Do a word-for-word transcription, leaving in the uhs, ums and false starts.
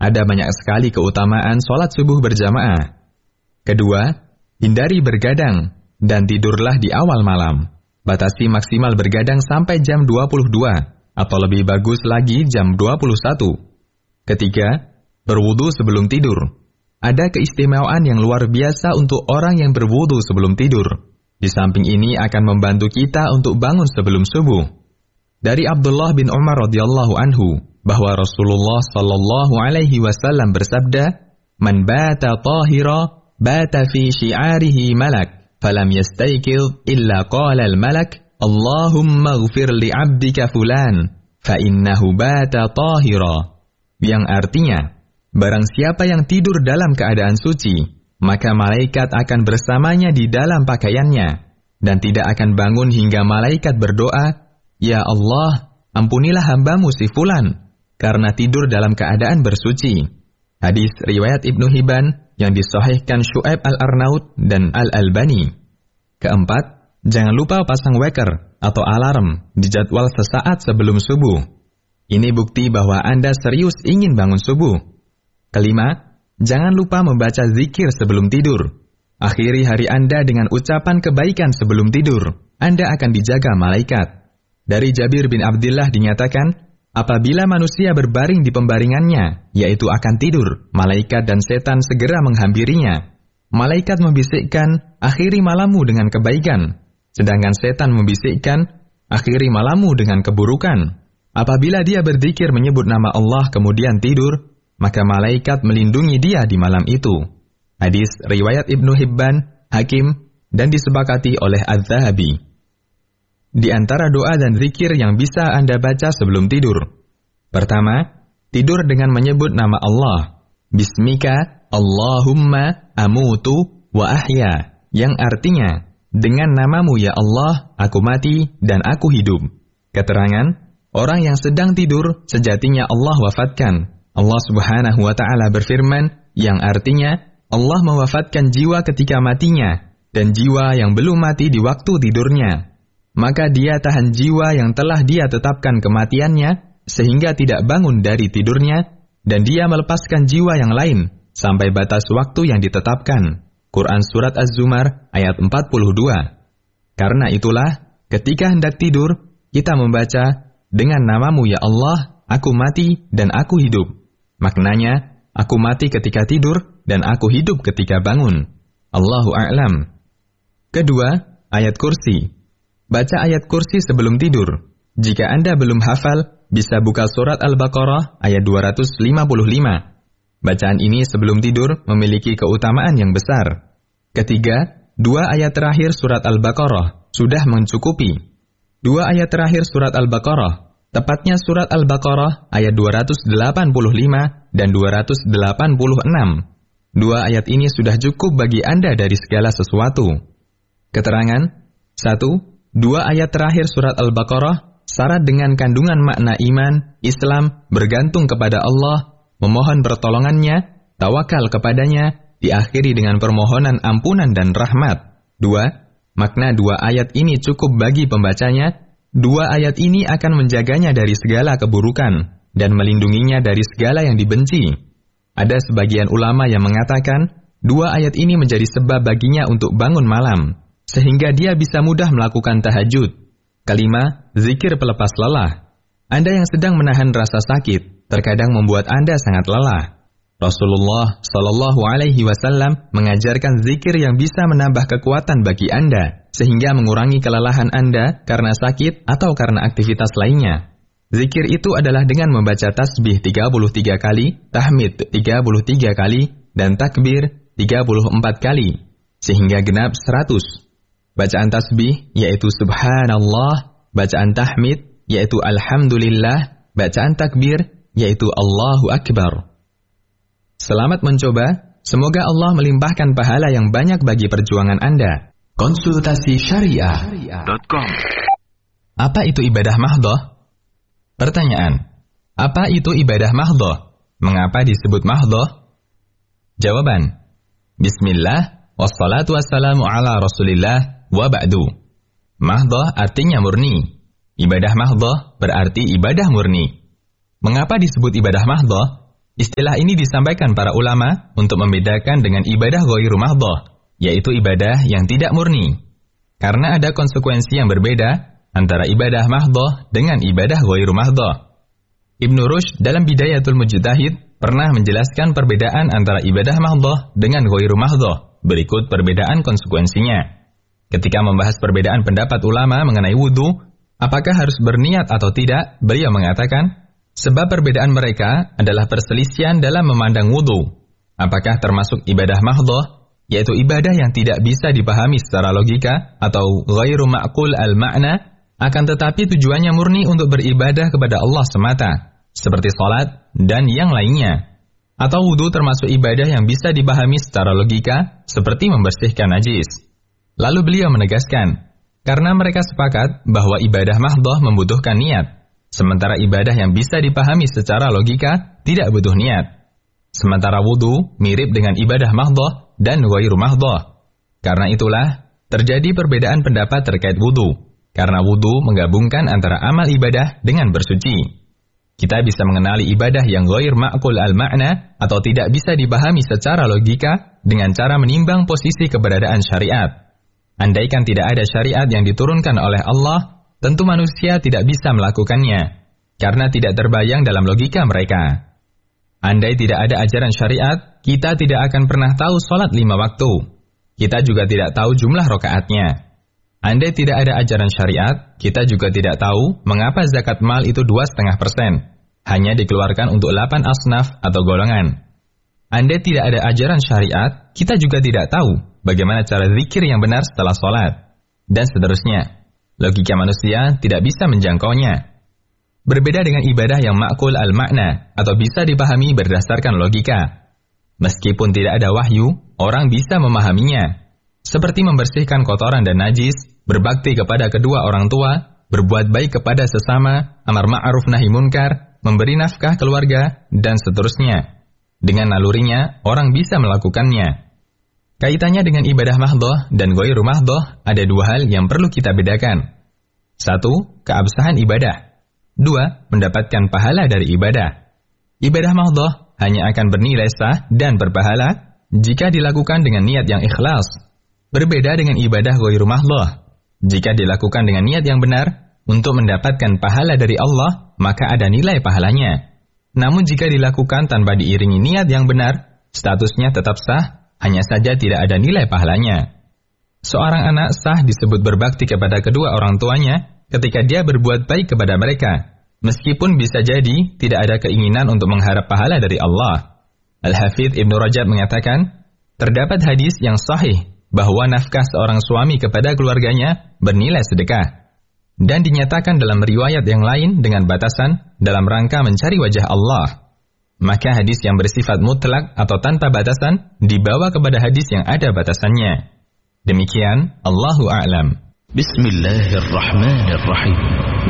Ada banyak sekali keutamaan sholat subuh berjamaah. Kedua, hindari bergadang dan tidurlah di awal malam. Batasi maksimal bergadang sampai jam dua puluh dua atau lebih bagus lagi jam dua puluh satu. Ketiga, berwudu sebelum tidur. Ada keistimewaan yang luar biasa untuk orang yang berwudu sebelum tidur. Di samping ini akan membantu kita untuk bangun sebelum subuh. Dari Abdullah bin Umar radhiyallahu anhu bahwa Rasulullah sallallahu alaihi wasallam bersabda, "Man bata tahira bata fi syi'arihi malak, falam yastayqidh illa qala al-malak, Allahumma ighfir li 'abdika fulan, fa innahu bata tahira." Yang artinya, barang siapa yang tidur dalam keadaan suci, maka malaikat akan bersamanya di dalam pakaiannya, dan tidak akan bangun hingga malaikat berdoa, "Ya Allah, ampunilah hambamu si fulan, karena tidur dalam keadaan bersuci." Hadis riwayat Ibnu Hibban yang disahihkan Syu'aib Al-Arnaud dan Al-Albani. Keempat, jangan lupa pasang weker atau alarm di jadwal sesaat sebelum subuh. Ini bukti bahwa Anda serius ingin bangun subuh. Kelima, jangan lupa membaca zikir sebelum tidur. Akhiri hari Anda dengan ucapan kebaikan sebelum tidur. Anda akan dijaga malaikat. Dari Jabir bin Abdullah dinyatakan, apabila manusia berbaring di pembaringannya, yaitu akan tidur, malaikat dan setan segera menghampirinya. Malaikat membisikkan, akhiri malammu dengan kebaikan. Sedangkan setan membisikkan, akhiri malammu dengan keburukan. Apabila dia berzikir menyebut nama Allah kemudian tidur, maka malaikat melindungi dia di malam itu. Hadis riwayat Ibnu Hibban, Hakim, dan disepakati oleh Az-Zahabi. Di antara doa dan zikir yang bisa Anda baca sebelum tidur. Pertama, tidur dengan menyebut nama Allah. Bismika Allahumma amutu wa ahya. Yang artinya, dengan namamu ya Allah, aku mati dan aku hidup. Keterangan, orang yang sedang tidur, sejatinya Allah wafatkan. Allah subhanahu wa ta'ala berfirman, yang artinya, Allah mewafatkan jiwa ketika matinya, dan jiwa yang belum mati di waktu tidurnya. Maka dia tahan jiwa yang telah dia tetapkan kematiannya, sehingga tidak bangun dari tidurnya, dan dia melepaskan jiwa yang lain, sampai batas waktu yang ditetapkan. Quran Surat Az-Zumar ayat empat puluh dua. Karena itulah, ketika hendak tidur, kita membaca, dengan namamu ya Allah, aku mati dan aku hidup. Maknanya, aku mati ketika tidur, dan aku hidup ketika bangun. Allahu a'lam. Kedua, ayat kursi. Baca ayat kursi sebelum tidur. Jika Anda belum hafal, bisa buka surat Al-Baqarah ayat dua ratus lima puluh lima. Bacaan ini sebelum tidur memiliki keutamaan yang besar. Ketiga, dua ayat terakhir surat Al-Baqarah sudah mencukupi. Dua ayat terakhir surat Al-Baqarah, tepatnya surat Al-Baqarah ayat dua ratus delapan puluh lima dan dua ratus delapan puluh enam. Dua ayat ini sudah cukup bagi Anda dari segala sesuatu. Keterangan, satu. Dua ayat terakhir surat Al-Baqarah syarat dengan kandungan makna iman, Islam, bergantung kepada Allah, memohon pertolongannya, tawakal kepadanya, diakhiri dengan permohonan ampunan dan rahmat. Dua, makna dua ayat ini cukup bagi pembacanya. Dua ayat ini akan menjaganya dari segala keburukan dan melindunginya dari segala yang dibenci. Ada sebagian ulama yang mengatakan, dua ayat ini menjadi sebab baginya untuk bangun malam, sehingga dia bisa mudah melakukan tahajud. Kelima, zikir pelepas lelah. Anda yang sedang menahan rasa sakit, terkadang membuat Anda sangat lelah. Rasulullah Shallallahu Alaihi Wasallam mengajarkan zikir yang bisa menambah kekuatan bagi Anda, sehingga mengurangi kelelahan Anda karena sakit atau karena aktivitas lainnya. Zikir itu adalah dengan membaca tasbih tiga puluh tiga kali, tahmid tiga puluh tiga kali, dan takbir tiga puluh empat kali, sehingga genap seratus. Bacaan tasbih, yaitu subhanallah, bacaan tahmid, yaitu alhamdulillah, bacaan takbir, yaitu Allahu Akbar. Selamat mencoba, semoga Allah melimpahkan pahala yang banyak bagi perjuangan Anda. Konsultasi Syariah titik com. Apa itu ibadah mahdhah? Pertanyaan, apa itu ibadah mahdhah? Mengapa disebut mahdhah? Jawaban, Bismillah, wassalatu wassalamu ala Rasulillah, wa ba'du. Mahdhah artinya murni. Ibadah mahdhah berarti ibadah murni. Mengapa disebut ibadah mahdhah? Istilah ini disampaikan para ulama untuk membedakan dengan ibadah ghairu mahdhah, yaitu ibadah yang tidak murni. Karena ada konsekuensi yang berbeda antara ibadah mahdhah dengan ibadah ghairu mahdhah. Ibnu Rushd dalam Bidayatul Mujtahid pernah menjelaskan perbedaan antara ibadah mahdhah dengan ghairu mahdhah. Berikut perbedaan konsekuensinya. Ketika membahas perbedaan pendapat ulama mengenai wudu, apakah harus berniat atau tidak, beliau mengatakan, sebab perbedaan mereka adalah perselisihan dalam memandang wudu. Apakah termasuk ibadah mahdhah, yaitu ibadah yang tidak bisa dipahami secara logika, atau ghairu ma'qul al-ma'na, akan tetapi tujuannya murni untuk beribadah kepada Allah semata, seperti salat dan yang lainnya. Atau wudu termasuk ibadah yang bisa dipahami secara logika, seperti membersihkan najis. Lalu beliau menegaskan, karena mereka sepakat bahwa ibadah mahdhah membutuhkan niat, sementara ibadah yang bisa dipahami secara logika tidak butuh niat. Sementara wudu mirip dengan ibadah mahdhah dan ghairu mahdhah. Karena itulah terjadi perbedaan pendapat terkait wudu. Karena wudu menggabungkan antara amal ibadah dengan bersuci. Kita bisa mengenali ibadah yang ghair ma'qul al-ma'na atau tidak bisa dipahami secara logika dengan cara menimbang posisi keberadaan syariat. Andaikan tidak ada syariat yang diturunkan oleh Allah, tentu manusia tidak bisa melakukannya, karena tidak terbayang dalam logika mereka. Andai tidak ada ajaran syariat, kita tidak akan pernah tahu sholat lima waktu. Kita juga tidak tahu jumlah rakaatnya. Andai tidak ada ajaran syariat, kita juga tidak tahu mengapa zakat mal itu dua koma lima persen, hanya dikeluarkan untuk delapan asnaf atau golongan. Andai tidak ada ajaran syariat, kita juga tidak tahu bagaimana cara zikir yang benar setelah sholat, dan seterusnya. Logika manusia tidak bisa menjangkaunya. Berbeda dengan ibadah yang ma'qul al-ma'na atau bisa dipahami berdasarkan logika. Meskipun tidak ada wahyu, orang bisa memahaminya. Seperti membersihkan kotoran dan najis, berbakti kepada kedua orang tua, berbuat baik kepada sesama, amar ma'ruf nahi munkar, memberi nafkah keluarga, dan seterusnya. Dengan nalurinya, orang bisa melakukannya. Kaitannya dengan ibadah mahdhah dan ghairu mahdhah ada dua hal yang perlu kita bedakan. Satu, keabsahan ibadah. Dua, mendapatkan pahala dari ibadah. Ibadah mahdhah hanya akan bernilai sah dan berpahala jika dilakukan dengan niat yang ikhlas. Berbeda dengan ibadah ghairu mahdhah. Jika dilakukan dengan niat yang benar untuk mendapatkan pahala dari Allah, maka ada nilai pahalanya. Namun jika dilakukan tanpa diiringi niat yang benar, statusnya tetap sah, hanya saja tidak ada nilai pahalanya. Seorang anak sah disebut berbakti kepada kedua orang tuanya ketika dia berbuat baik kepada mereka, meskipun bisa jadi tidak ada keinginan untuk mengharap pahala dari Allah. Al-Hafidh Ibnu Rajab mengatakan, terdapat hadis yang sahih bahwa nafkah seorang suami kepada keluarganya bernilai sedekah. Dan dinyatakan dalam riwayat yang lain dengan batasan dalam rangka mencari wajah Allah. Maka hadis yang bersifat mutlak atau tanpa batasan dibawa kepada hadis yang ada batasannya. Demikian, Allahu a'lam. Bismillahirrahmanirrahim.